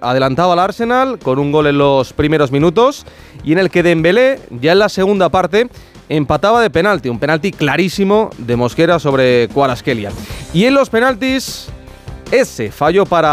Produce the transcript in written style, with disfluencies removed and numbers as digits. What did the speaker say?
adelantaba al Arsenal con un gol en los primeros minutos y en el que Dembélé, ya en la segunda parte, empataba de penalti, un penalti clarísimo de Mosquera sobre Kvaratskhelia. Y en los penaltis, ese fallo para